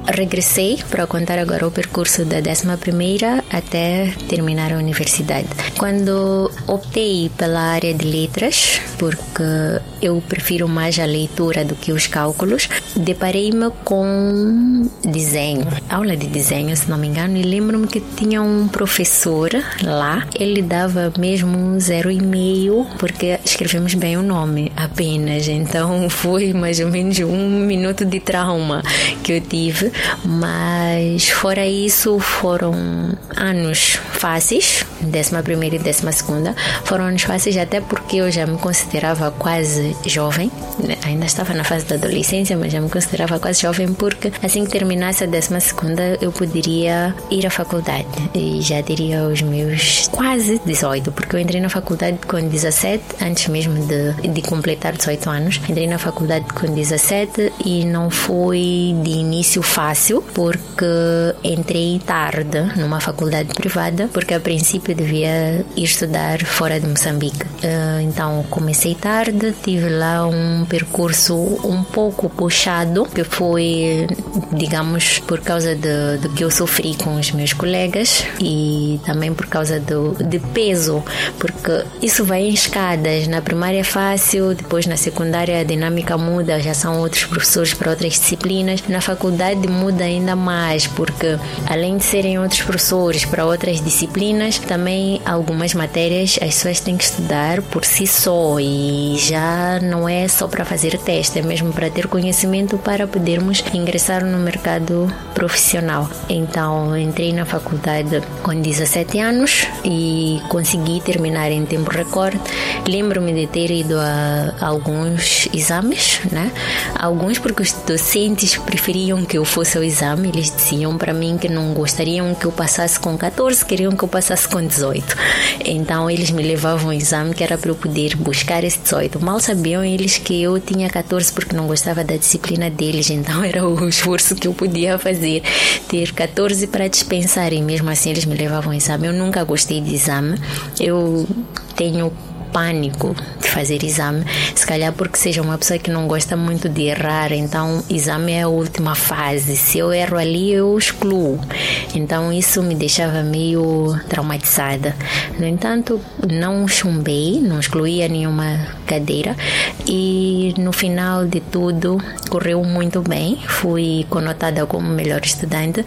regressei para contar agora o percurso da 11ª até terminar a universidade. Quando optei pela área de letras, porque eu prefiro mais a leitura do que os cálculos, deparei-me com desenho, aula de desenho, se não me engano, e lembro-me que tinha um professor lá, ele dava mesmo um 0,5, porque escrevemos bem o nome apenas, então foi mais ou menos 1 minuto de trauma que eu tive, mas fora isso foram anos fáceis, 11ª e 12ª, foram anos fáceis até porque eu já me considerava quase jovem, ainda estava na fase da adolescência, mas já me considerava quase jovem porque assim que terminasse a 12ª eu poderia ir à faculdade e já teria os meus quase 18, porque eu entrei na faculdade com 17, antes mesmo de completar 18 anos, entrei na faculdade com 17 e não foi de início fácil porque entrei tarde numa faculdade privada, porque a princípio devia ir estudar fora de Moçambique. Então comecei tarde, tive lá um percurso um pouco puxado, que foi, digamos, por causa do que eu sofri com os meus colegas e também por causa de peso, porque isso vai em escadas. Na primária é fácil, depois na secundária a dinâmica muda, já são outros professores para outras disciplinas. Na faculdade muda ainda mais, porque além de serem outros professores para outras disciplinas, também algumas matérias as pessoas têm que estudar por si só e já não é só para fazer teste, é mesmo para ter conhecimento para podermos ingressar no mercado profissional. Então entrei na faculdade com 17 anos e consegui terminar em tempo recorde. Lembro-me de ter ido a alguns exames, né? Alguns porque os docentes preferiam que eu fosse ao exame, eles diziam para mim que não gostariam que eu passasse com 14, queriam que eu passasse com 18. Então eles me levavam ao exame que era para eu poder buscar esse 18. Mal sabiam eles que eu tinha 14 porque não gostava da disciplina deles, então era o esforço que eu podia fazer, ter 14 para dispensar, e mesmo assim eles me levavam ao exame. Eu nunca gostei de exame, eu tenho pânico de fazer exame, se calhar porque seja uma pessoa que não gosta muito de errar, então exame é a última fase, se eu erro ali eu excluo, então isso me deixava meio traumatizada. No entanto, não chumbei, não excluía nenhuma cadeira e no final de tudo correu muito bem, fui conotada como melhor estudante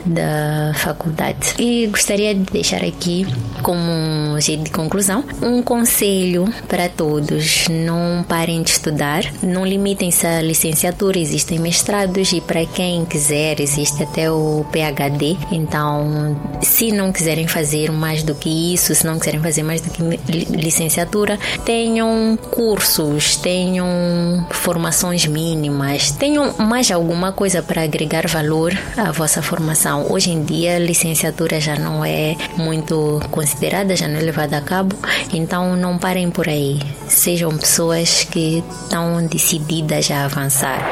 da faculdade. E gostaria de deixar aqui como jeito de conclusão um conselho para todos: não parem de estudar, não limitem-se à licenciatura, existem mestrados e para quem quiser existe até o PhD. Então, se não quiserem fazer mais do que isso, se não quiserem fazer mais do que licenciatura, tenham cursos, tenham formações mínimas, tenham mais alguma coisa para agregar valor à vossa formação. Hoje em dia a licenciatura já não é muito considerada, já não é levada a cabo, então não parem por aí, sejam pessoas que estão decididas a avançar.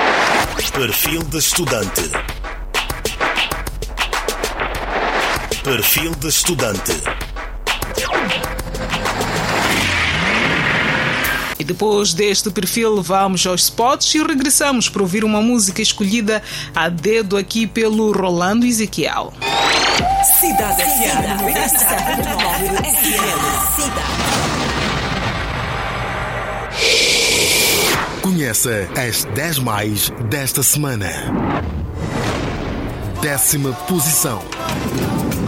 Perfil de estudante. Perfil de estudante. E depois deste perfil vamos aos spots e regressamos para ouvir uma música escolhida a dedo aqui pelo Rolando Ezequiel. Cidade FM. Conheça as 10 mais desta semana. 10ª posição.